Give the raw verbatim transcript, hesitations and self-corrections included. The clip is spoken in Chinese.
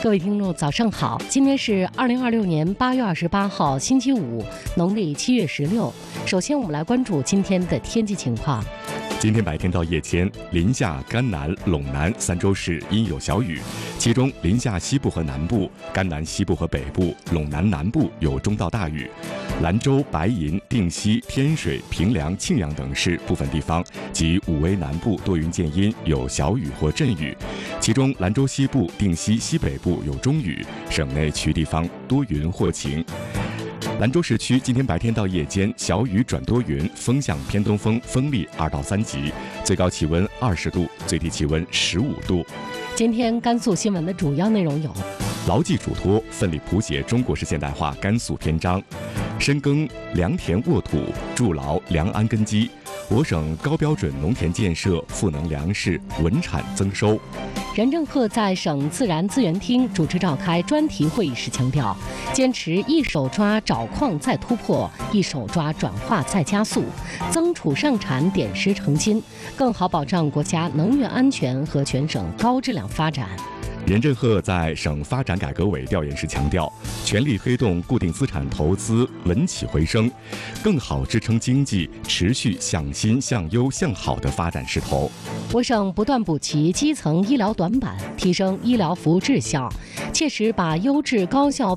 各位听众，早上好！今天是二零二六年八月二十八号，星期五，农历七月十六。首先，我们来关注今天的天气情况。 今天白天到夜间，临夏、甘南、陇南三州市阴有小雨，其中临夏西部和南部、甘南西部和北部、陇南南部有中到大雨。兰州、白银、定西、天水、平凉、庆阳等市部分地方及武威南部多云见阴，有小雨或阵雨，其中兰州西部、定西西北部有中雨，省内其余地方多云或晴。兰州市区今天白天到夜间小雨转多云，风向偏东风，风力二到三级，最高气温二十度，最低气温十五度。 今天甘肃新闻的主要内容有： 牢记嘱托，奋力谱写中国式现代化甘肃篇章；深耕良田沃土，筑牢良安根基；我省高标准农田建设，赋能粮食，稳产增收。 任正鹤在省自然资源厅主持召开专题会议时强调，坚持一手抓找矿再突破，一手抓转化再加速，增储上产，点石成金，更好保障国家能源安全和全省高质量发展。 任正鹤在省发展改革委调研时强调，全力推动固定资产投资稳起回升，更好支撑经济持续向新、向优、向好的发展势头。 我省不断补齐基层医疗短板，提升医疗服务质效，切实把优质高效